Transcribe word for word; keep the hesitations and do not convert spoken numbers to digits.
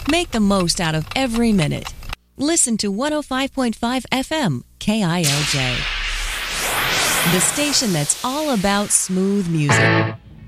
Make the most out of every minute. Listen to one oh five point five F M, K I L J. The station that's all about smooth music.